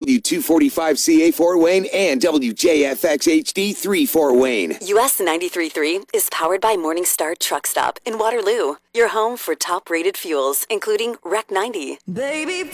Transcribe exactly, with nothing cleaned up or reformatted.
W two forty-five C A Fort Wayne and W J F X H D three Fort Wayne. U S ninety-three point three is powered by Morningstar Truck Stop in Waterloo, your home for top-rated fuels, including Rec ninety. Baby.